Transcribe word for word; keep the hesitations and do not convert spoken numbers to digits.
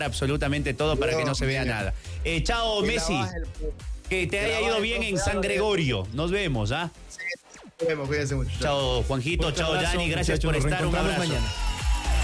absolutamente todo para que no se vea nada. Eh, chao, Messi. Que te haya ido bien en San Gregorio. Nos vemos, ¿ah? Sí, nos vemos, cuídense mucho. Chao, Juanjito, chao, Yanni, gracias por estar. Un abrazo. Mañana.